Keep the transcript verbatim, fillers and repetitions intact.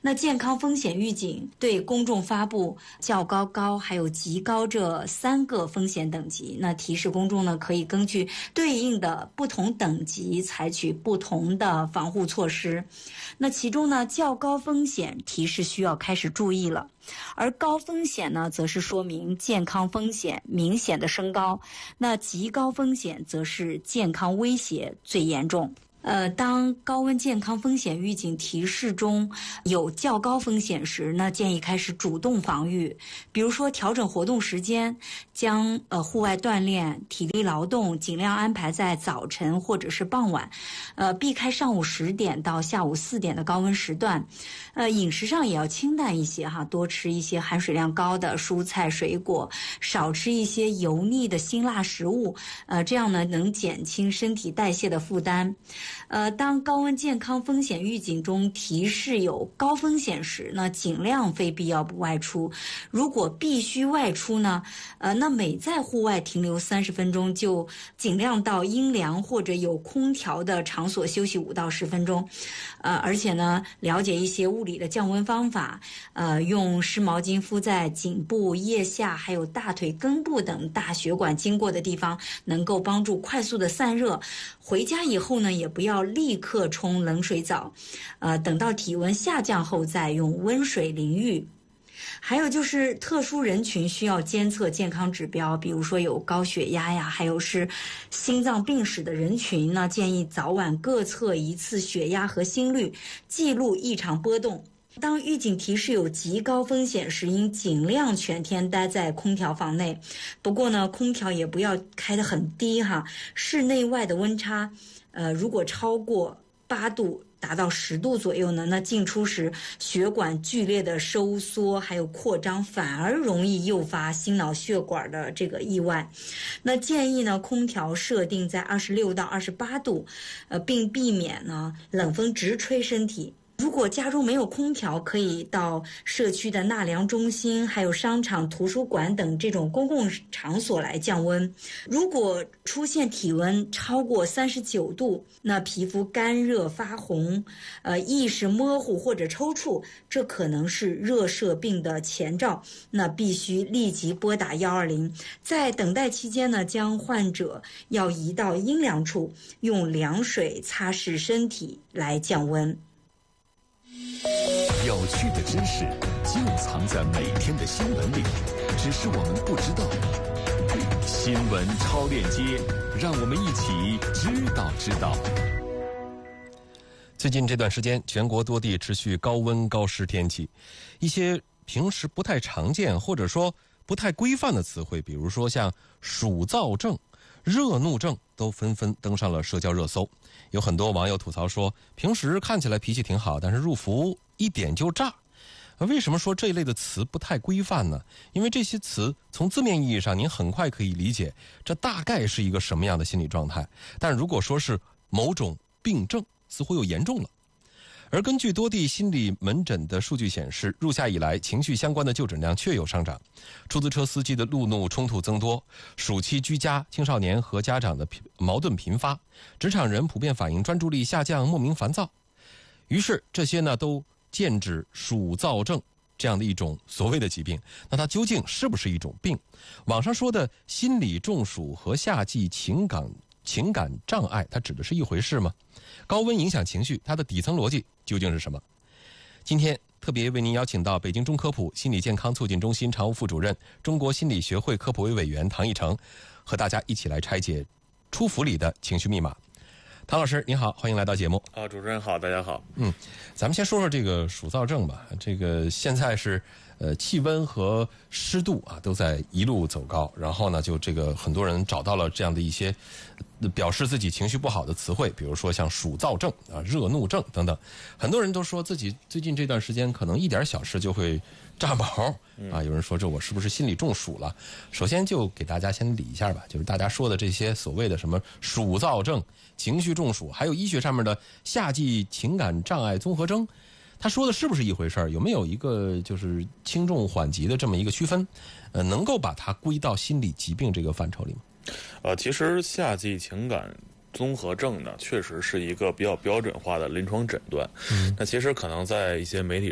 那健康风险预警对公众发布较高、高还有极高这三个风险等级，那提示公众呢可以根据对应的不同等级采取不同的防护措施。那其中呢，较高风险提示需要开始注意了，而高风险呢，则是说明健康风险明显的升高，那极高风险则是健康威胁最严重。呃，当高温健康风险预警提示中有较高风险时，那建议开始主动防御，比如说调整活动时间，将呃户外锻炼、体力劳动尽量安排在早晨或者是傍晚，呃，避开上午十点到下午四点的高温时段。呃，饮食上也要清淡一些哈，多吃一些含水量高的蔬菜水果，少吃一些油腻的辛辣食物，呃，这样呢能减轻身体代谢的负担。呃，当高温健康风险预警中提示有高风险时，那尽量非必要不外出。如果必须外出呢，呃，那每在户外停留三十分钟，就尽量到阴凉或者有空调的场所休息五到十分钟。呃，而且呢，了解一些物理的降温方法，呃，用湿毛巾敷在颈部、腋下还有大腿根部等大血管经过的地方，能够帮助快速的散热。回家以后呢，也不要立刻冲冷水澡，呃，等到体温下降后再用温水淋浴。还有就是特殊人群需要监测健康指标，比如说有高血压呀，还有是心脏病史的人群呢，建议早晚各测一次血压和心率，记录异常波动。当预警提示有极高风险时，应尽量全天待在空调房内。不过呢，空调也不要开得很低哈，室内外的温差，呃，如果超过八度，达到十度左右呢，那进出时血管剧烈的收缩还有扩张，反而容易诱发心脑血管的这个意外。那建议呢，空调设定在二十六到二十八度，呃，并避免呢冷风直吹身体。如果家中没有空调，可以到社区的纳凉中心还有商场、图书馆等这种公共场所来降温。如果出现体温超过三十九度，那皮肤干热发红，呃，意识模糊或者抽搐，这可能是热射病的前兆，那必须立即拨打一二零。在等待期间呢，将患者要移到阴凉处，用凉水擦拭身体来降温。 有趣的知识就藏在每天的新闻里，只是我们不知道。新闻超链接，让我们一起知道知道。 最近这段时间，全国多地持续高温高湿天气，一些平时不太常见或者说不太规范的词汇，比如说像暑燥症、热怒症，都纷纷登上了社交热搜。有很多网友吐槽说，平时看起来脾气挺好，但是入伏一点就炸。为什么说这一类的词不太规范呢？因为这些词从字面意义上您很快可以理解这大概是一个什么样的心理状态，但如果说是某种病症，似乎又严重了。而根据多地心理门诊的数据显示，入夏以来情绪相关的就诊量确有上涨，出租车司机的路怒冲突增多，暑期居家青少年和家长的矛盾频发，职场人普遍反映专注力下降、莫名烦躁。于是这些呢都剑指暑燥症这样的一种所谓的疾病。那它究竟是不是一种病？网上说的心理中暑和夏季情感情感障碍，它指的是一回事吗？高温影响情绪，它的底层逻辑究竟是什么？今天特别为您邀请到北京中科普心理健康促进中心常务副主任、中国心理学会科普委委员唐义成，和大家一起来拆解出伏里的情绪密码。唐老师您好，欢迎来到节目。 啊，主持人好，大家好。 嗯，咱们先说说这个暑燥症吧。这个现在是呃气温和湿度啊都在一路走高，然后呢就这个很多人找到了这样的一些表示自己情绪不好的词汇，比如说像暑燥症啊、热怒症等等。很多人都说自己最近这段时间可能一点小事就会炸毛啊，有人说这我是不是心理中暑了？首先就给大家先理一下吧，就是大家说的这些所谓的什么暑燥症、情绪中暑，还有医学上面的夏季情感障碍综合征，他说的是不是一回事儿？有没有一个就是轻重缓急的这么一个区分？呃，能够把它归到心理疾病这个范畴里吗？ 呃，其实夏季情感综合症呢，确实是一个比较标准化的临床诊断。嗯，那其实可能在一些媒体